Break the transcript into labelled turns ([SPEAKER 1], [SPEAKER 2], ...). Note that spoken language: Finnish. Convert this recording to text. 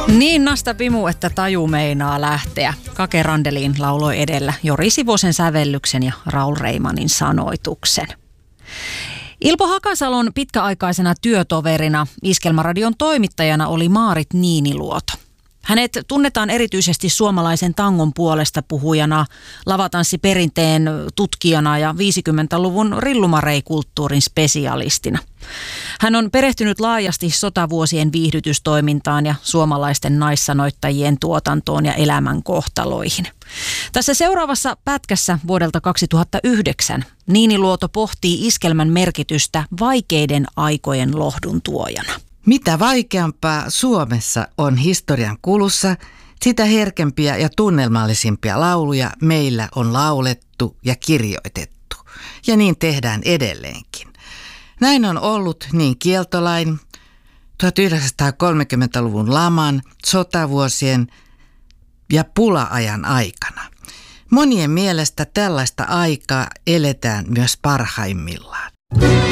[SPEAKER 1] Niin nasta pimu, että taju meinaa lähteä. Kake Randelin lauloi edellä Jori Sivosen sävellyksen ja Raul Reimanin sanoituksen. Ilpo Hakasalon pitkäaikaisena työtoverina Iskelmäradion toimittajana oli Maarit Niiniluoto. Hänet tunnetaan erityisesti suomalaisen tangon puolesta puhujana, lavatanssiperinteen tutkijana ja 50-luvun rillumareikulttuurin spesialistina. Hän on perehtynyt laajasti sotavuosien viihdytystoimintaan ja suomalaisten naissanoittajien tuotantoon ja elämän kohtaloihin. Tässä seuraavassa pätkässä vuodelta 2009 Niiniluoto pohtii iskelmän merkitystä vaikeiden aikojen lohdun tuojana.
[SPEAKER 2] Mitä vaikeampaa Suomessa on historian kulussa, sitä herkempiä ja tunnelmallisimpia lauluja meillä on laulettu ja kirjoitettu. Ja niin tehdään edelleenkin. Näin on ollut niin kieltolain, 1930-luvun laman, sotavuosien ja pula-ajan aikana. Monien mielestä tällaista aikaa eletään myös parhaimmillaan.